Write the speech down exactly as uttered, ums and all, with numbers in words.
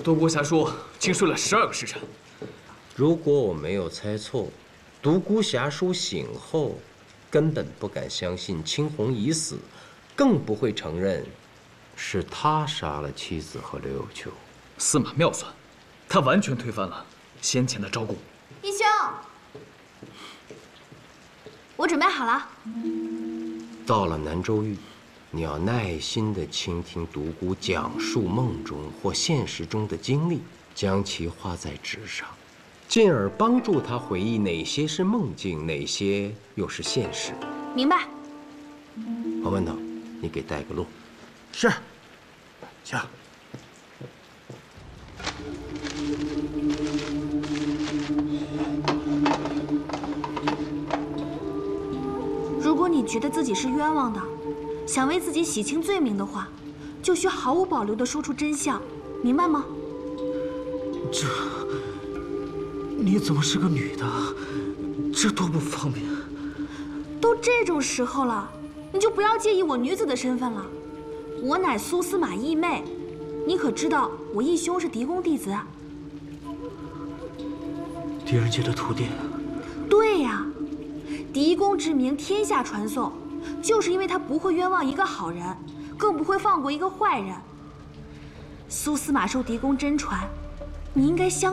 独孤侠叔竟睡了十二个时辰。 如果我没有猜错，独孤侠叔醒后，根本不敢相信青红已死，更不会承认是他杀了妻子和刘有秋。 司马妙算，他完全推翻了先前的招供。 义兄，我准备好了。 到了南州狱，你要耐心地倾听独孤讲述梦中或现实中的经历，将其画在纸上，进而帮助他回忆哪些是梦境，哪些又是现实。 明白。 黄万头，你给带个路。 是。行。 如果你觉得自己是冤枉的，想为自己洗清罪名的话，就需毫无保留地说出真相，明白吗？ 这，你怎么是个女的？这多不方便。 都这种时候了，你就不要介意我女子的身份了。我乃苏司马义妹，你可知道我义兄是狄公弟子？ 狄仁杰的徒弟。 对呀，狄公之名天下传颂，就是因为他不会冤枉一个好人，更不会放过一个坏人。苏司马受狄公真传，你应该相